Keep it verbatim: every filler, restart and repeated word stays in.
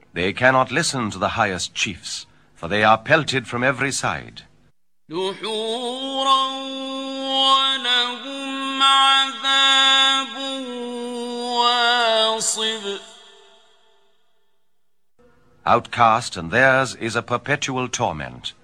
They cannot listen to the highest chiefs, for they are pelted from every side. دحورا ولهم عذاب واصب. Outcast, and theirs is a perpetual torment.